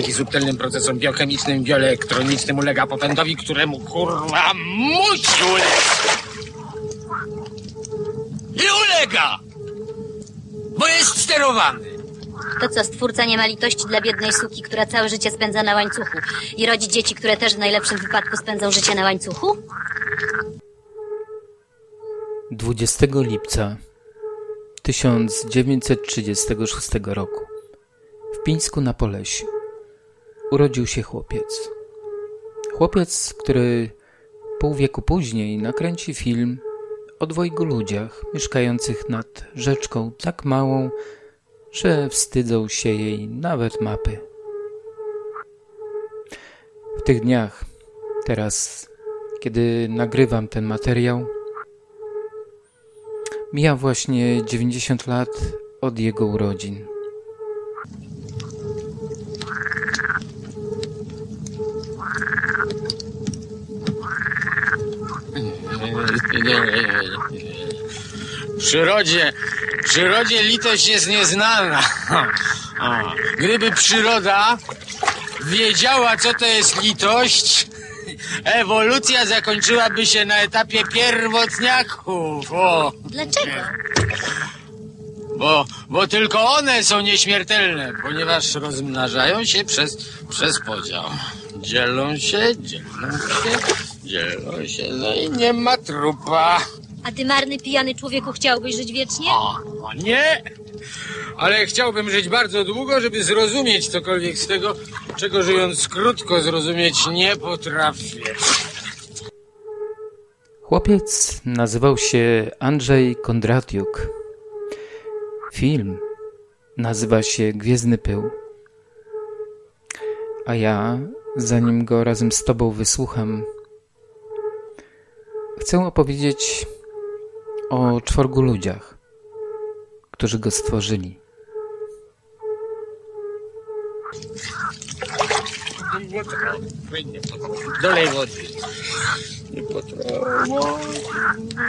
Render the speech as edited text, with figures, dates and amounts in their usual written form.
dzięki subtelnym procesom biochemicznym, bioelektronicznym ulega popędowi, któremu kurwa musi ulec. I ulega! Bo jest sterowany. To co, stwórca nie ma litości dla biednej suki, która całe życie spędza na łańcuchu i rodzi dzieci, które też w najlepszym wypadku spędzą życie na łańcuchu? 20 lipca 1936 roku w Pińsku na Polesiu urodził się chłopiec. Chłopiec, który pół wieku później nakręci film o dwojgu ludziach mieszkających nad rzeczką tak małą, że wstydzą się jej nawet mapy. W tych dniach, teraz, kiedy nagrywam ten materiał, mija właśnie 90 lat od jego urodzin. W przyrodzie litość jest nieznana. Gdyby przyroda wiedziała, co to jest litość, ewolucja zakończyłaby się na etapie pierwotniaków. Dlaczego? Bo tylko one są nieśmiertelne, ponieważ rozmnażają się przez podział. Dzielą się, no i nie ma trupa. A ty, marny, pijany człowieku, chciałbyś żyć wiecznie? O nie! Ale chciałbym żyć bardzo długo, żeby zrozumieć cokolwiek z tego, czego żyjąc krótko zrozumieć nie potrafię. Chłopiec nazywał się Andrzej Kondratiuk. Film nazywa się Gwiezdny Pył. A ja, zanim go razem z tobą wysłucham, chcę opowiedzieć o 4 ludziach, którzy go stworzyli. Dolej wody. Nie potrafię.